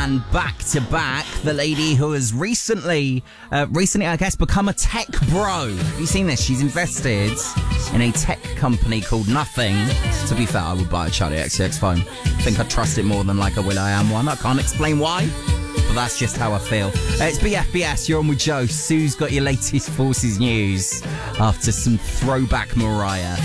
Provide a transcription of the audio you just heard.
And back to back, the lady who has recently, I guess, become a tech bro. Have you seen this? She's invested in a tech company called Nothing. To be fair, I would buy a Charlie XCX phone. I think I trust it more than like a will.i.am one. I can't explain why, but that's just how I feel. It's BFBS, you're on with Joe. Sue's got your latest Forces news after some throwback Mariah.